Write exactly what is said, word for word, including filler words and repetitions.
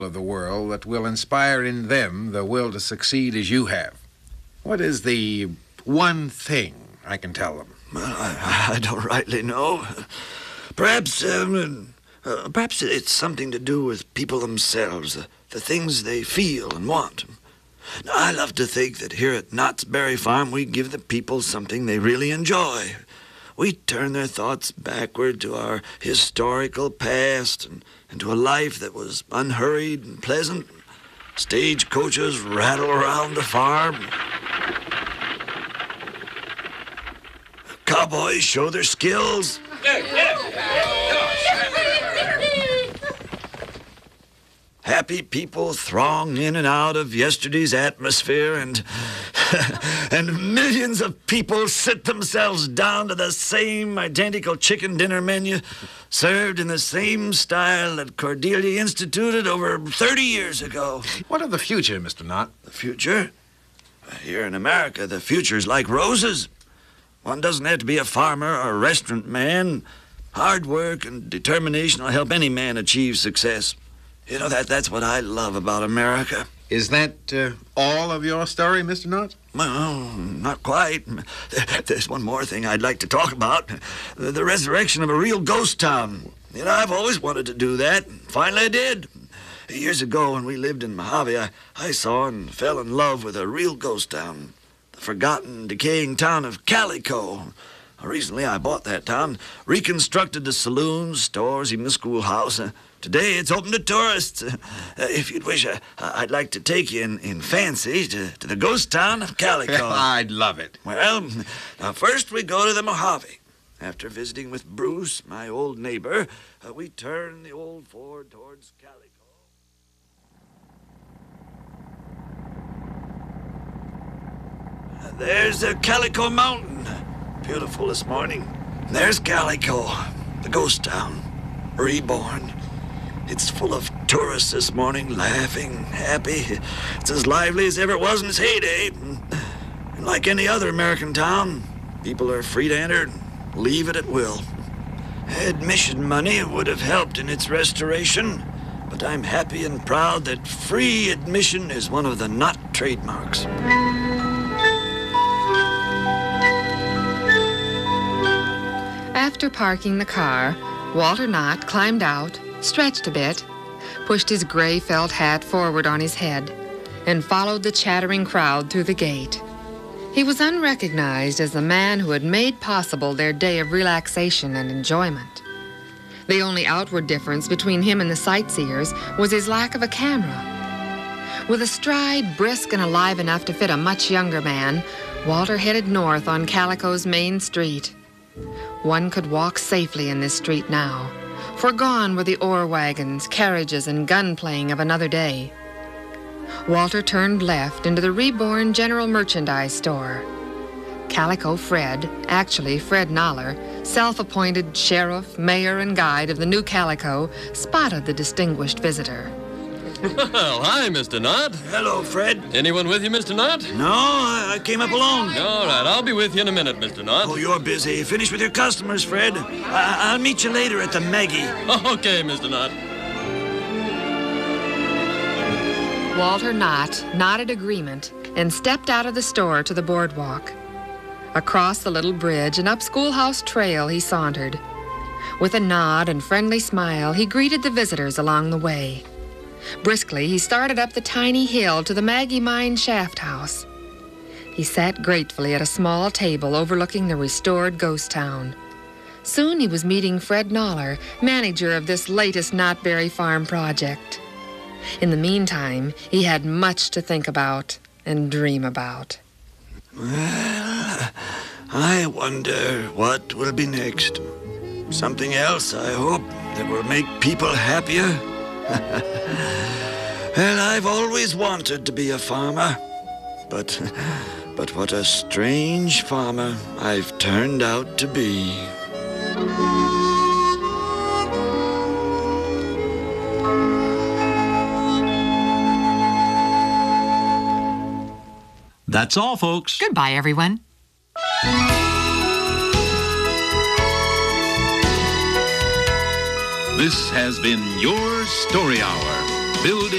of the world that will inspire in them the will to succeed as you have? What is the one thing I can tell them? Well, I, I don't rightly know. Perhaps, um, uh, perhaps it's something to do with people themselves, the, the things they feel and want. Now, I love to think that here at Knott's Berry Farm we give the people something they really enjoy. We turn their thoughts backward to our historical past and, and to a life that was unhurried and pleasant. Stagecoaches rattle around the farm. Cowboys show their skills. Happy people throng in and out of yesterday's atmosphere, and and millions of people sit themselves down to the same identical chicken dinner menu, served in the same style that Cordelia instituted over thirty years ago. What of the future, Mister Knott? The future? Here in America, the future's like roses. One doesn't have to be a farmer or a restaurant man. Hard work and determination will help any man achieve success. You know, that that's what I love about America. Is that uh, all of your story, Mister Knott? Well, not quite. There's one more thing I'd like to talk about. The, the resurrection of a real ghost town. You know, I've always wanted to do that. Finally I did. Years ago when we lived in Mojave, I, I saw and fell in love with a real ghost town. The forgotten, decaying town of Calico. Recently I bought that town, reconstructed the saloons, stores, even the schoolhouse. Uh, today it's open to tourists. Uh, if you'd wish, uh, I'd like to take you in, in fancy to, to the ghost town of Calico. I'd love it. Well, now first we go to the Mojave. After visiting with Bruce, my old neighbor, uh, we turn the old Ford towards Calico. Uh, there's a Calico Mountain. Beautiful this morning. There's Calico, the ghost town, reborn. It's full of tourists this morning, laughing, happy. It's as lively as ever it was in its heyday. And like any other American town, people are free to enter and leave it at will. Admission money would have helped in its restoration, but I'm happy and proud that free admission is one of the Knott trademarks. After parking the car, Walter Knott climbed out, stretched a bit, pushed his gray felt hat forward on his head, and followed the chattering crowd through the gate. He was unrecognized as the man who had made possible their day of relaxation and enjoyment. The only outward difference between him and the sightseers was his lack of a camera. With a stride brisk and alive enough to fit a much younger man, Walter headed north on Calico's main street. One could walk safely in this street now, for gone were the ore wagons, carriages, and gun-playing of another day. Walter turned left into the reborn general merchandise store. Calico Fred, actually Fred Noller, self-appointed sheriff, mayor, and guide of the new Calico, spotted the distinguished visitor. Well, hi, Mister Knott. Hello, Fred. Anyone with you, Mister Knott? No, I, I came up alone. All right, I'll be with you in a minute, Mister Knott. Oh, you're busy. Finish with your customers, Fred. I, I'll meet you later at the Maggie. Okay, Mister Knott. Walter Knott nodded agreement and stepped out of the store to the boardwalk. Across the little bridge and up Schoolhouse Trail he sauntered. With a nod and friendly smile, he greeted the visitors along the way. Briskly, he started up the tiny hill to the Maggie Mine shaft house. He sat gratefully at a small table overlooking the restored ghost town. Soon he was meeting Fred Noller, manager of this latest Knott Berry Farm project. In the meantime, he had much to think about and dream about. Well, I wonder what will be next. Something else, I hope, that will make people happier. Well, I've always wanted to be a farmer, but, but what a strange farmer I've turned out to be. That's all, folks. Goodbye, everyone. This has been your Story Hour. Building